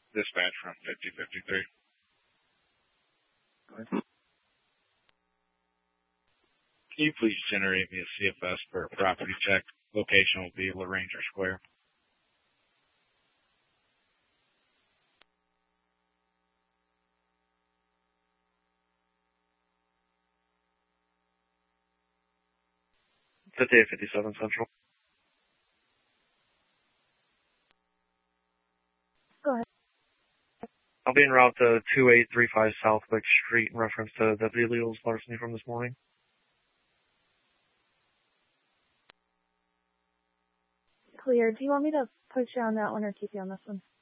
Dispatch from 5053. Can you please generate me a CFS for a property check? Location will be LaRanger Square. Today, 57 Central. Go ahead. I'll be en route to 2835 Southwick Street in reference to Deputy Leo's larceny from this morning. Clear. Do you want me to push you on that one or keep you on this one?